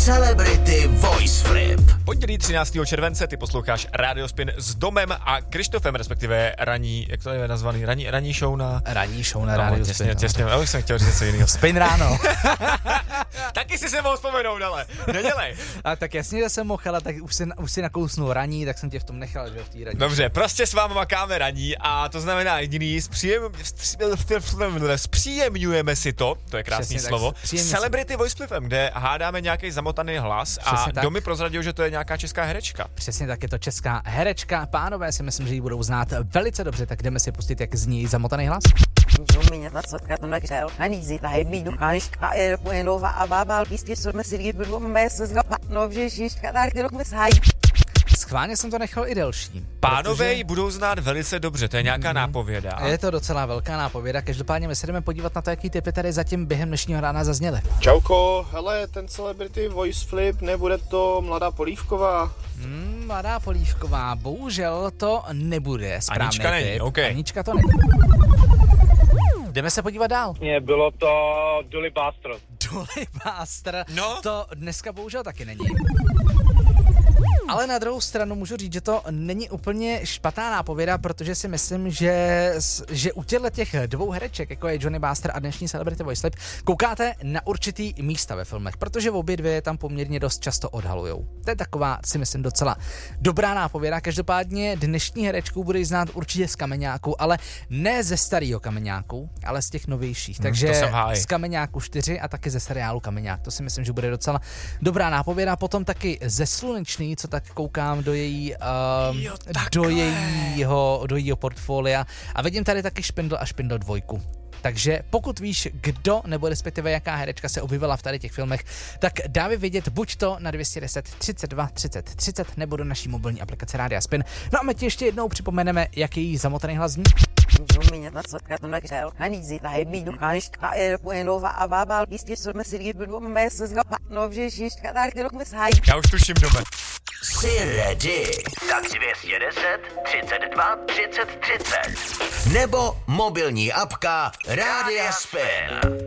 Celebrity Voice Flip. Pondělí 13. července ty posloucháš Radio Spin s Domem a Krištofem, respektive ranní, jak to je nazvaný, ranní show na... Ranní show na Radio Spin. Těsně, já bych jsem chtěl říct něco jiného. Spin ráno. Taky si se mohl vzpomenout, ale nedělej. A tak jasně, že jsem mohl, ale tak už si nakousnul raní, tak jsem tě v tom nechal, že v té raní. Dobře, prostě s vámi makáme raní a to znamená jediný, zpříjemňujeme si to je krásný slovo, Celebrity Voice Flipem, kde hádáme nějaký zamotaný hlas a Domy prozradil, že to je nějaká česká herečka. Přesně tak, je to česká herečka. Pánové si myslím, že ji budou znát velice dobře, tak jdeme si pustit, jak zní zamotaný hlas. Schválně jsem to nechal i delší. Pánové ji budou znát velice dobře, to je nějaká nápověda. Je to docela velká nápověda, každopádně my se jdeme podívat na to, jaký typy tady zatím během dnešního rána zazněly. Čauko, hele, ten Celebrity Voice Flip, nebude to Mladá Polívková? Mladá Polívková, bohužel to nebude správný Anička typ. není, okay. Anička to není. Jdeme se podívat dál. Bylo to Dolly Buster. Dolly Buster, no? To dneska bohužel taky není. Ale na druhou stranu můžu říct, že to není úplně špatná nápověda, protože si myslím, že u těch dvou hereček, jako je Johnny Buster a dnešní Celebrity Voice Flip, koukáte na určitý místa ve filmech, protože obě dvě tam poměrně dost často odhalujou. To je taková, si myslím, docela dobrá nápověda. Každopádně dnešní herečku bude znát určitě z Kameňáku, ale ne ze starého Kameňáku, ale z těch novějších. Takže z Kameňáku 4 a taky ze seriálu Kameňák. To si myslím, že bude docela dobrá nápověda. Potom taky ze Slunečný, co tak koukám do jejího portfolia a vidím tady taky Špindl a Špindl 2. Takže pokud víš, kdo nebo respektive jaká herečka se objevila v tady těch filmech, tak dávej vědět buď to na 210 32 30 30 nebo do naší mobilní aplikace Rádia Spin. No a my ti ještě jednou připomeneme, jak její zamotaný hlas zní. Já už tuším, Dome. Jsi ready? Tak 210 32 30 30 nebo mobilní apka Rádia Spin.